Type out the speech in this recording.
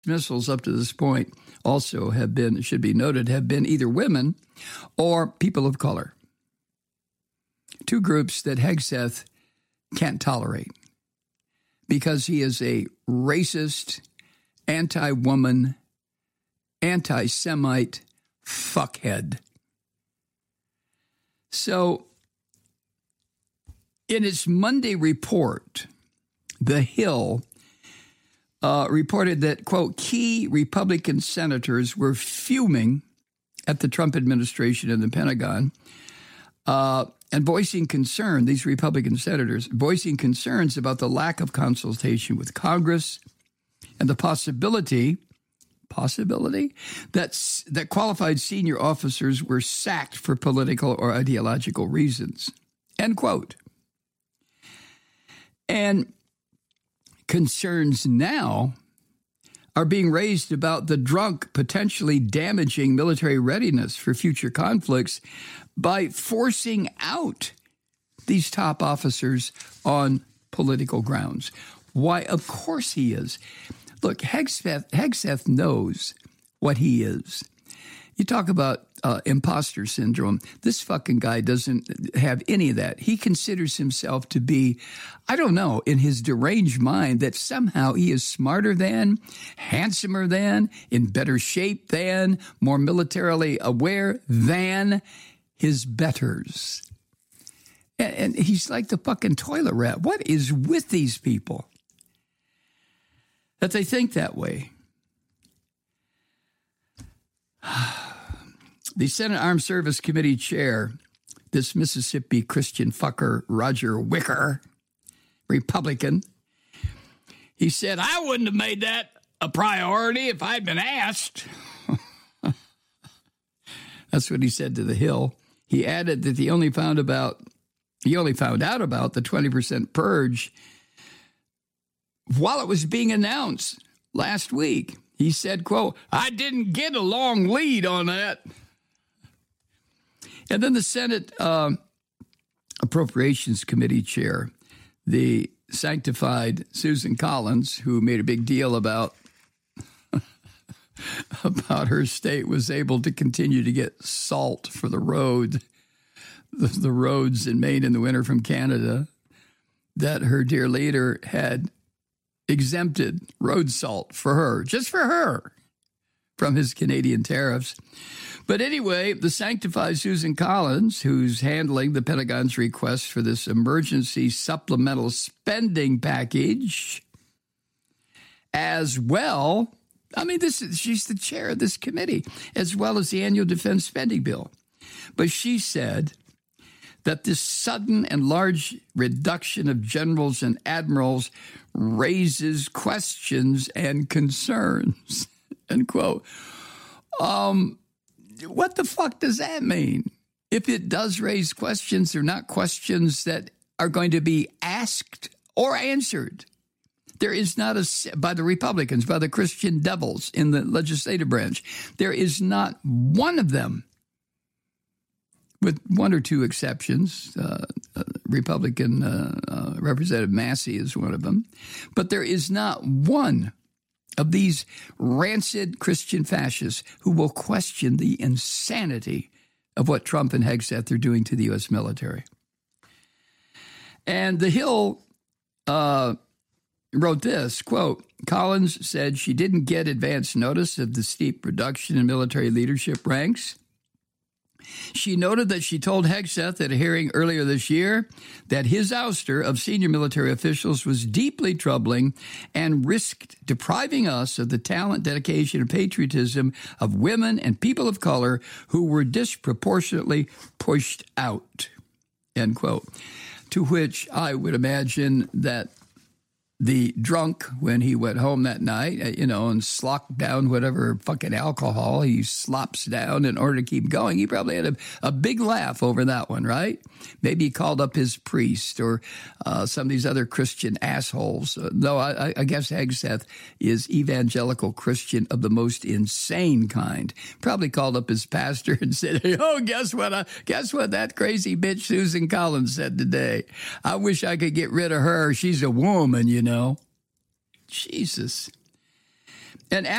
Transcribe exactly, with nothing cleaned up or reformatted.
dismissals up to this point also have been, it should be noted, have been either women or people of color. Two groups that Hegseth can't tolerate because he is a racist, anti-woman, anti-Semite fuckhead. So, in its Monday report, The Hill uh, reported that, quote, key Republican senators were fuming at the Trump administration and the Pentagon uh, and voicing concern, these Republican senators, voicing concerns about the lack of consultation with Congress and the possibility, possibility, that, that qualified senior officers were sacked for political or ideological reasons, end quote. And concerns now are being raised about the drunk potentially damaging military readiness for future conflicts by forcing out these top officers on political grounds. Why, of course he is. Look, Hegseth, Hegseth knows what he is. You talk about uh, imposter syndrome. This fucking guy doesn't have any of that. He considers himself to be, I don't know, in his deranged mind that somehow he is smarter than, handsomer than, in better shape than, more militarily aware than his betters. And, and he's like the fucking toilet rat. What is with these people that they think that way? The Senate Armed Service Committee chair, this Mississippi Christian fucker, Roger Wicker, Republican, he said, I wouldn't have made that a priority if I'd been asked. That's what he said to The Hill. He added that he only found about, he only found out about the twenty percent purge while it was being announced last week. He said, quote, I didn't get a long lead on that. And then the Senate uh, Appropriations Committee chair, the sanctified Susan Collins, who made a big deal about, about her state was able to continue to get salt for the road, the, the roads in Maine in the winter from Canada, that her dear leader had exempted road salt for her, just for her, from his Canadian tariffs. But anyway, the sanctified Susan Collins, who's handling the Pentagon's request for this emergency supplemental spending package as well, I mean, this is, she's the chair of this committee, as well as the annual defense spending bill. But she said that this sudden and large reduction of generals and admirals raises questions and concerns, end quote. Um, what the fuck does that mean? If it does raise questions, they're not questions that are going to be asked or answered. There is not a, by the Republicans, by the Christian devils in the legislative branch, there is not one of them, with one or two exceptions. Uh, uh, Republican uh, uh, Representative Massey is one of them. But there is not one of these rancid Christian fascists who will question the insanity of what Trump and Hegseth are doing to the U S military. And The Hill uh, wrote this, quote, Collins said she didn't get advance notice of the steep reduction in military leadership ranks. She noted that she told Hegseth at a hearing earlier this year that his ouster of senior military officials was deeply troubling and risked depriving us of the talent, dedication, and patriotism of women and people of color who were disproportionately pushed out, end quote. To which I would imagine that the drunk, when he went home that night, you know, and slocked down whatever fucking alcohol he slops down in order to keep going, he probably had a, a big laugh over that one, right? Maybe he called up his priest or uh, some of these other Christian assholes. Uh, though I, I guess Hegseth is evangelical Christian of the most insane kind. Probably called up his pastor and said, hey, oh, guess what? I, guess what that crazy bitch Susan Collins said today? I wish I could get rid of her. She's a woman, you know. No. Jesus. And